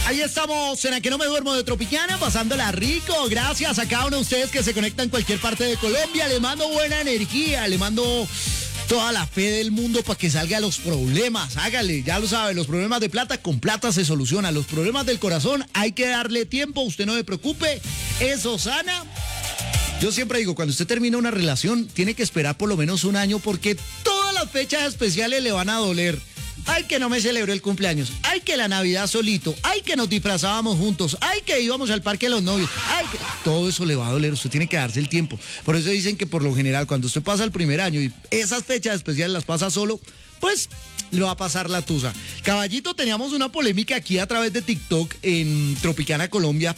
Ahí estamos en la que no me duermo de Tropicana, pasándola rico. Gracias a cada uno de ustedes que se conectan en cualquier parte de Colombia. Le mando buena energía, le mando toda la fe del mundo para que salga los problemas. Hágale, ya lo sabe, los problemas de plata con plata se solucionan. Los problemas del corazón hay que darle tiempo, usted no se preocupe, eso sana. Yo siempre digo, cuando usted termina una relación, tiene que esperar por lo menos un año porque todas las fechas especiales le van a doler. Ay, que no me celebró el cumpleaños. Ay, que la Navidad solito. Ay, que nos disfrazábamos juntos. Ay, que íbamos al parque de los novios. Ay, que... Todo eso le va a doler. Usted tiene que darse el tiempo. Por eso dicen que por lo general, cuando usted pasa el primer año y esas fechas especiales las pasa solo, pues le va a pasar la tusa. Caballito, teníamos una polémica aquí a través de TikTok en Tropicana, Colombia.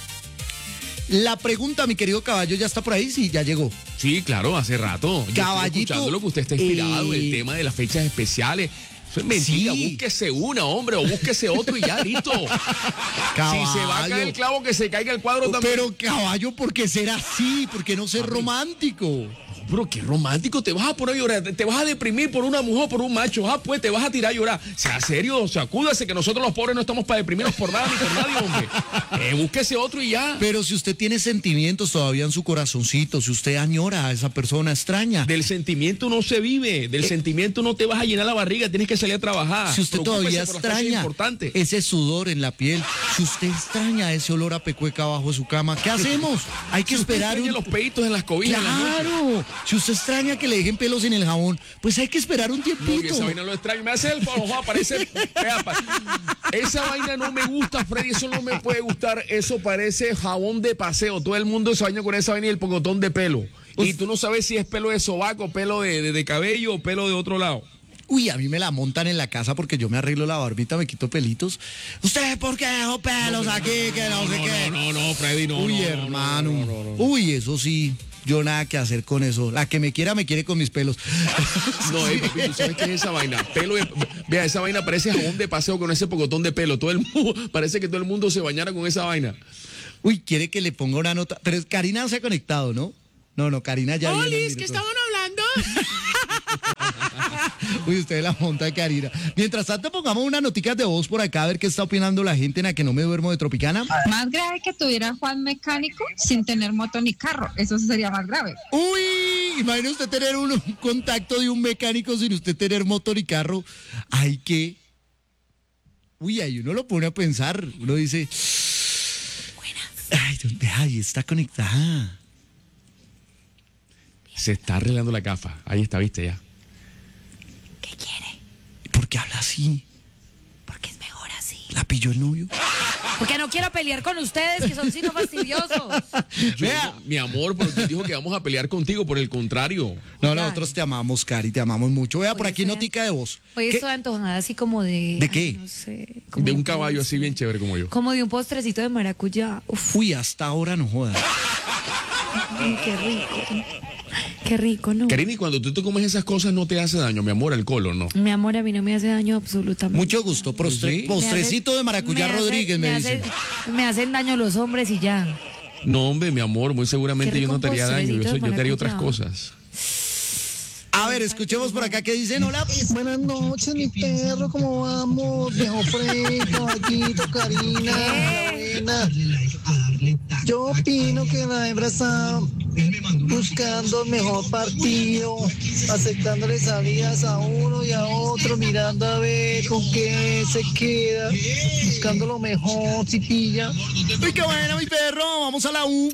La pregunta, mi querido Caballo, ¿ya está por ahí? Sí, ya llegó. Sí, claro, hace rato. Yo Caballito, estoy escuchando lo que usted está inspirado, el tema de las fechas especiales. Eso es mentira, Sí. Búsquese una, hombre, o búsquese otro y ya, listo. Caballo. Si se va a caer el clavo, que se caiga el cuadro también. Pero Caballo, ¿por qué ser así? ¿Por qué no ser romántico? Pero qué romántico, te vas a poner a llorar, te vas a deprimir por una mujer o por un macho, pues te vas a tirar a llorar. Sea serio, sacúdase, que nosotros los pobres no estamos para deprimirnos por nada ni por nadie, hombre. Búsquese otro y ya. Pero si usted tiene sentimientos todavía en su corazoncito, si usted añora a esa persona extraña, Del sentimiento no se vive, del sentimiento no te vas a llenar la barriga, tienes que salir a trabajar. si usted Preocúpese todavía por las cosas extraña importantes. ese sudor en la piel, si usted extraña ese olor a pecueca abajo de su cama, ¿qué hacemos? Hay que Si usted esperar extraña los peitos en las cobijas. en la noche. Claro, si usted extraña que le dejen pelos en el jabón, pues hay que esperar un No, que tiempito. esa vaina lo extraño. Me hace el favor, parece. Esa vaina no me gusta, Freddy. Eso no me puede gustar. Eso parece jabón de paseo. Todo el mundo se baña con esa vaina y el pocotón de pelo. Y tú no sabes si es pelo de sobaco, pelo de cabello o pelo de otro lado. Uy, a mí me la montan en la casa porque yo me arreglo la barbita, me quito pelitos. ¿Usted por qué dejó pelos aquí? Que no sé qué. No, Freddy, no. Uy, no, hermano. no. Uy, eso sí. Yo nada que hacer con eso. La que me quiere con mis pelos. No, papi, ¿tú sabes qué es esa vaina? Vea, esa vaina parece jabón de paseo con ese pocotón de pelo. Todo el mundo, parece que todo el mundo se bañara con esa vaina. Uy, quiere que le ponga una nota. Pero Karina no se ha conectado, ¿no? No, Karina ya viene. Olis, ¿qué estaban hablando? Uy, usted la monta de Karina. Mientras tanto, pongamos unas noticas de voz por acá a ver qué está opinando la gente en la que no me duermo de Tropicana. Más grave que tuviera Juan mecánico sin tener moto ni carro. Eso sería más grave. Uy, imagine usted tener un contacto de un mecánico sin usted tener motor y carro. Ay, qué. Uy, ahí uno lo pone a pensar. Uno dice. Ay, ¿dónde? Ay, está conectada. Se está arreglando la gafa. Ahí está, viste ya. ¿Qué quiere? ¿Por qué habla así? Porque es mejor así. ¿La pilló el novio? Porque no quiero pelear con ustedes, que son sino fastidiosos. Vea. Mi amor, porque dijo que vamos a pelear contigo, por el contrario. No, nosotros te amamos, Cari, te amamos mucho. Vea, por Oye, aquí sea- notica de voz. Hoy ¿Qué? estoy antojada así como de... ¿De qué? No sé. como De un caballo así bien chévere como yo. Como de un postrecito de maracuyá. Uf, Uy, hasta ahora no jodas. qué rico. Qué rico, ¿no? Karina, y cuando tú te comes esas cosas no te hace daño, mi amor, alcohol, ¿o no? Mi amor, a mí no me hace daño absolutamente. Mucho gusto. ¿Sí? Postrecito de maracuyá Rodríguez, me dicen. Me hacen daño los hombres y ya. No, hombre, mi amor, muy seguramente Qué yo no rico te haría daño, postrecito de yo te haría otras maracuyá. cosas. A ver, escuchemos por acá qué dicen. Hola. Buenas noches, mi perro, ¿cómo vamos? Viejo Freddy, caballito, Karina, la buena. Yo opino que la hembra está buscando el mejor partido, aceptándole salidas a uno y a otro, mirando a ver con qué se queda, buscando lo mejor, si pilla. Uy, qué bueno, mi perro. Vamos a la U.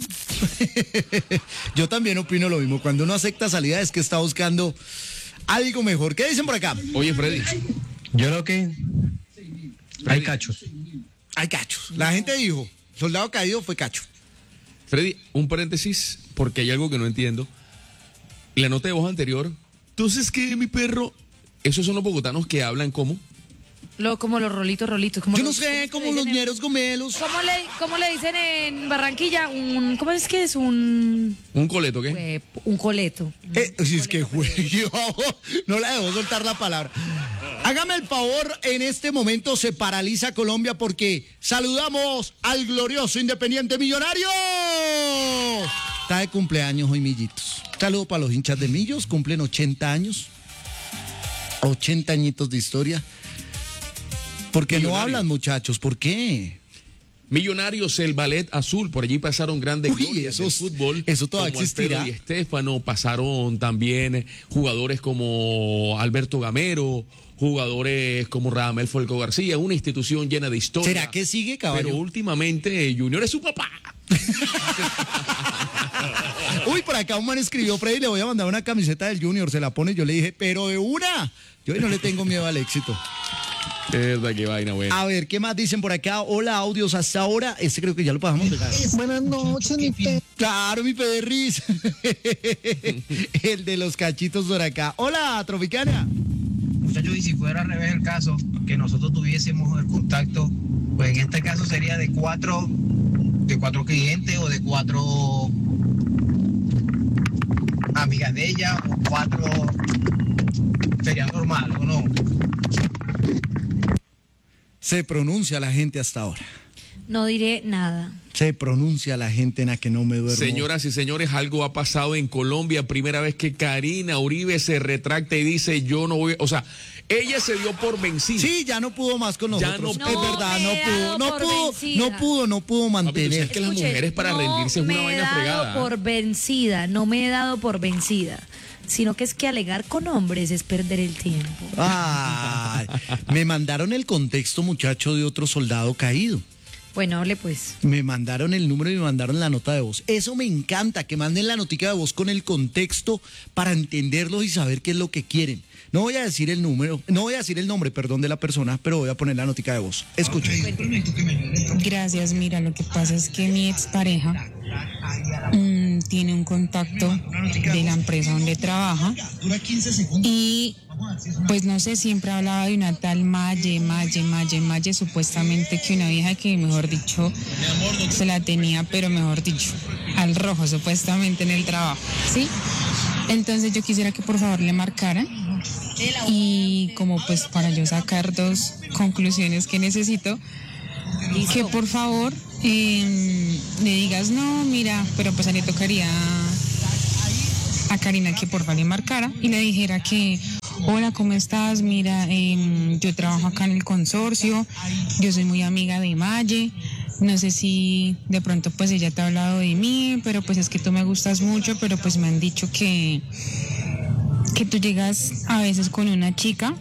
Yo también opino lo mismo. Cuando uno acepta salida es que está buscando algo mejor. ¿Qué dicen por acá? Oye, Freddy, Yo lo que... Hay cachos. Hay cachos. La gente dijo, soldado caído fue cacho. Freddy, un paréntesis, porque hay algo que no entiendo. La nota de voz anterior, entonces, ¿qué, mi perro? Esos son los bogotanos que hablan ¿cómo? Como los rolitos. Como Yo no los- sé, ¿cómo como se los dicen en- ñeros gomelos. ¿Cómo le dicen en Barranquilla? ¿Cómo es que es? Un ¿Un coleto qué? coleto. Si es que fue yo, no la debo soltar la palabra. Hágame el favor, en este momento se paraliza Colombia porque saludamos al glorioso Independiente Millonario. Está de cumpleaños hoy, Millitos. Saludo para los hinchas de Millos, cumplen 80 años. 80 añitos de historia. ¿Por qué no Millonarios. hablan, muchachos? ¿Por qué? Millonarios, el Ballet Azul, por allí pasaron grandes Uy, glorias del esos- fútbol. eso todavía como existirá. Alfredo Di Stéfano, pasaron también jugadores como Alberto Gamero, jugadores como Radamel Falcao García, una institución llena de historia. ¿Será que sigue, caballo? Pero últimamente Junior es su papá. Uy, por acá un man escribió, Freddy, le voy a mandar una camiseta del Junior, se la pone, yo le dije, pero de una. Yo no le tengo miedo al éxito. Es verdad, qué vaina buena. A ver, ¿qué más dicen por acá? Hola, audios hasta ahora. Este creo que ya lo pasamos. Buenas noches, mi perro. Claro, mi perris. El de los cachitos por acá. Hola, Tropicana. Muchachos, y si fuera al revés el caso, que nosotros tuviésemos el contacto, pues en este caso sería de cuatro clientes o de 4 amigas de ella o 4, sería normal o no. Se pronuncia la gente hasta ahora. No diré nada. Se pronuncia la gente en la que no me duermo. Señoras y señores, algo ha pasado en Colombia. Primera vez que Karina Uribe se retracta y dice, yo no voy, o sea, ella se dio por vencida. Sí, ya no pudo más con Ya nosotros. no Es pudo. verdad, me he dado por vencida. no pudo Papi, tú mantener. sabes que las mujeres para rendirse es una vaina No me he dado fregada. por vencida, no me he dado por vencida, sino que es que alegar con hombres es perder el tiempo. Ay, me mandaron el contexto, muchacho, de otro soldado caído. Bueno, hable pues. Me mandaron el número y me mandaron la nota de voz. Eso me encanta, que manden la notica de voz con el contexto para entenderlos y saber qué es lo que quieren. No voy a decir el número, no voy a decir el nombre, perdón, de la persona, pero voy a poner la notica de voz. Escuchen. Gracias, mira, lo que pasa es que mi expareja tiene un contacto de la empresa donde trabaja y pues no sé, siempre hablaba de una tal Maye, supuestamente que una vieja que mejor dicho se la tenía, pero mejor dicho, al rojo supuestamente en el trabajo, ¿sí? Entonces yo quisiera que por favor le marcaran y como pues para yo sacar 2 conclusiones que necesito, que por favor le digas, no, mira, pero pues a le tocaría a Karina que por favor le marcara y le dijera que, hola, ¿cómo estás? Mira, yo trabajo acá en el consorcio, yo soy muy amiga de Maye, no sé si de pronto pues ella te ha hablado de mí, pero pues es que tú me gustas mucho, pero pues me han dicho que tú llegas a veces con una chica,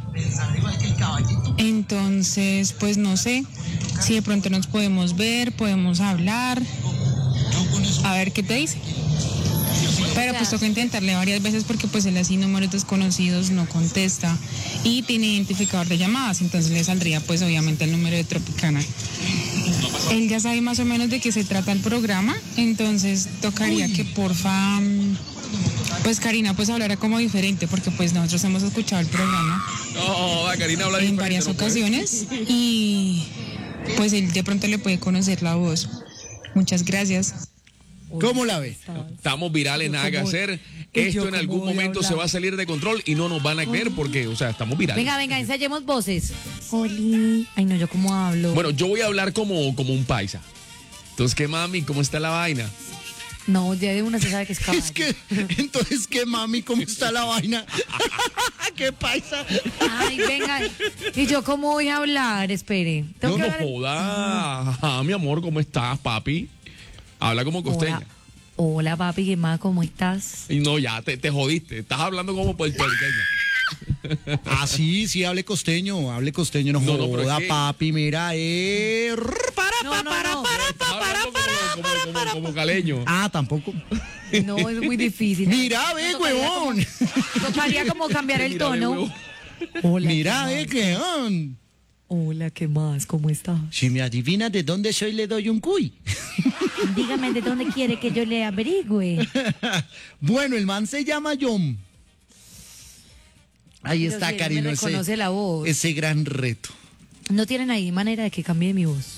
entonces pues no sé si de pronto nos podemos ver, podemos hablar, a ver qué te dice. Pero pues toca intentarle varias veces porque pues él así números desconocidos no contesta y tiene identificador de llamadas, entonces le saldría pues obviamente el número de Tropicana. Él ya sabe más o menos de qué se trata el programa, entonces tocaría que porfa, pues Karina pues hablara como diferente porque pues nosotros hemos escuchado el programa No, Karina habla en diferente, varias no puede. ocasiones y pues él de pronto le puede conocer la voz. Muchas gracias. ¿Cómo la ve? Estamos virales, nada que hacer. Esto en algún momento se va a salir de control y no nos van a creer porque, o sea, estamos virales. Venga, ensayemos voces. Oli. Ay, no, yo cómo hablo. Bueno, yo voy a hablar como un paisa. Entonces, ¿qué mami? ¿Cómo está la vaina? No, ya de una se sabe que es caballo. Es que, entonces, ¿qué mami? ¿Cómo está la vaina? ¿Qué paisa? Ay, venga. ¿Y yo cómo voy a hablar? Espere. Tengo No que nos hablar- jodas. Ah, mi amor, ¿cómo estás, papi? Habla como costeña. Hola, papi, ¿qué más? ¿Cómo estás? Y no, ya te jodiste. Estás hablando como puertorriqueña. Ah, sí, hable costeño, no, No, pero joda, es que- papi, mira, No. Estás hablando como caleño. Ah, tampoco. No, es muy difícil. Mira, ve, huevón. Tocaría como cambiar el Mira, tono. huevo. Hola, Mira, ¿qué ve, más? que Hola, ¿qué más? ¿Cómo estás? si me adivinas de dónde soy, le doy un cuy. Dígame de dónde quiere que yo le averigüe. Bueno, el man se llama John. Ahí Pero está, si él me Karina, reconoce la voz. ese gran reto. ¿No tienen ahí manera de que cambie mi voz?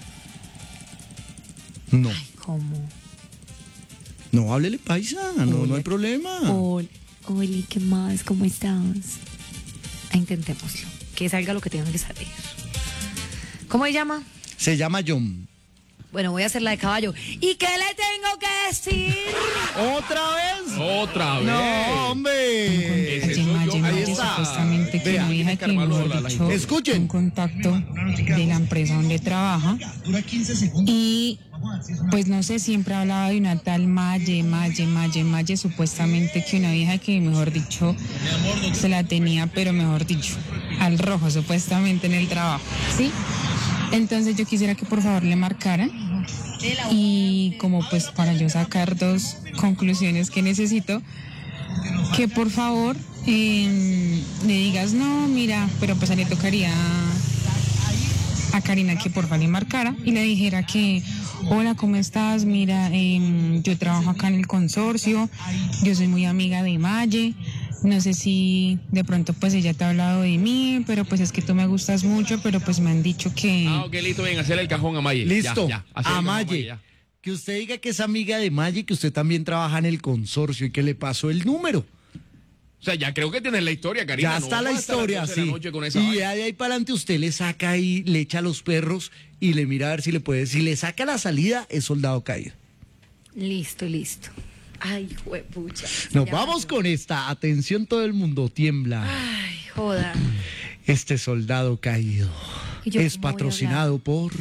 No, ¿Cómo? no, háblele paisa, no hay problema. Hola, ¿qué más? ¿Cómo estás? Intentémoslo. Que salga lo que tenga que salir. ¿Cómo se llama? Se llama John. Bueno, voy a hacer la de caballo. ¿Y qué le tengo que decir? ¿Otra vez? Otra vez. No, hombre. Ese soy yo. Ahí está. Supuestamente que Vea, una hija tiene que que armarlo mejor sola la dicho, gente. Escuchen. un contacto de la empresa donde trabaja y pues no sé, siempre hablaba de una tal Maye, supuestamente que una vieja que mejor dicho se la tenía, pero mejor dicho, al rojo supuestamente en el trabajo, ¿sí? Entonces yo quisiera que por favor le marcaran y como pues para yo sacar dos conclusiones que necesito, que por favor le digas, no, mira, pero pues le tocaría a Karina que por favor le marcara y le dijera que, hola, ¿cómo estás? Mira, yo trabajo acá en el consorcio, yo soy muy amiga de Maye, no sé si de pronto pues ella te ha hablado de mí, pero pues es que tú me gustas mucho, pero pues me han dicho que... Ah, ok, listo, bien, hacerle el cajón a Maye. Listo, Ya, hacerle el cajón a Maye, Maye. ya. Que usted diga que es amiga de Maye, que usted también trabaja en el consorcio y que le pasó el número. O sea, ya creo que tienes la historia, Karina. Ya no está la vas a estar a las historia, 12 de la sí. noche con esa Y vaina. ya de ahí para adelante usted le saca ahí, le echa a los perros y le mira a ver si le puede. Si le saca la salida, es soldado caído. Listo. Ay, juepucha. Nos Ya vamos va. con esta. Atención, todo el mundo tiembla. Ay, joda. Este soldado caído ¿Y yo es cómo voy a patrocinado por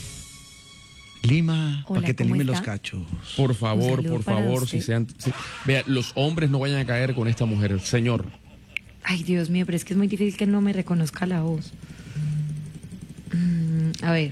Lima, Hola, para que te ¿cómo lime los está? cachos. Por Un favor, saludo por para favor, usted. Vea, los hombres no vayan a caer con esta mujer, señor. Ay, Dios mío, pero es que es muy difícil que no me reconozca la voz. A ver.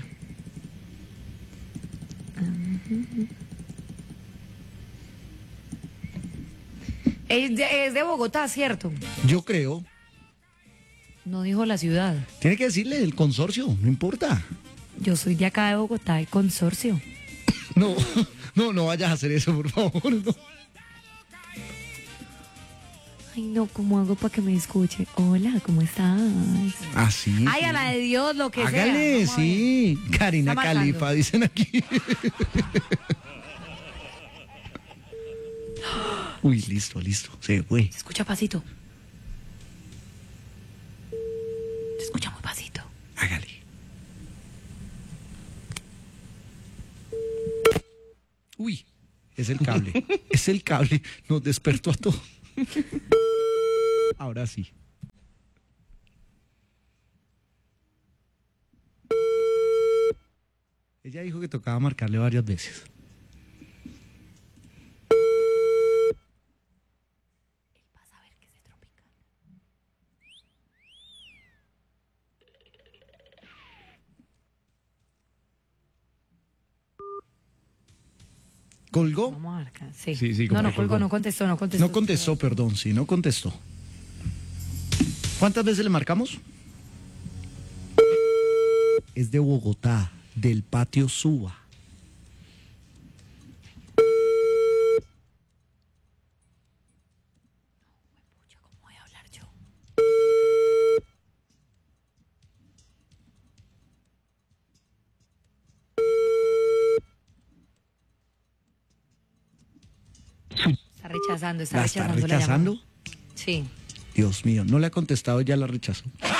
Es de Bogotá, ¿cierto? Yo creo. No dijo la ciudad. Tiene que decirle del consorcio, no importa. Yo soy de acá de Bogotá, el consorcio. No, no vayas a hacer eso, por favor. No. Ay, no, ¿cómo hago para que me escuche? Hola, ¿cómo estás? Así. Ay, a la de Dios, lo que sea. Hágale, Vamos a ver. sí. Karina Está marcando. Califa, dicen aquí. Uy, listo. Se fue. Se escucha pasito. Se escucha muy pasito. Hágale. Uy, es el cable. Es el cable. Nos despertó a todos. Ahora sí. Ella dijo que tocaba marcarle varias veces. ¿Colgó? Vamos a marcar, sí. Sí, como no que colgó, colgó. no contestó. No contestó, perdón, sí, no contestó. ¿Cuántas veces le marcamos? Es de Bogotá, del patio Suba. ¿Cómo voy a hablar yo? Está rechazando, ¿La está la llamada. rechazando? Sí. Dios mío, no le ha contestado, ya la rechazó.